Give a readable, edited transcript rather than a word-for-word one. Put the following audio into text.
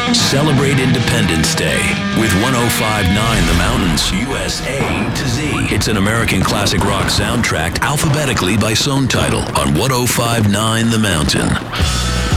Celebrate Independence Day with 1059 The Mountains, USA to Z. It's an American classic rock soundtrack alphabetically by song title on 1059 The Mountain.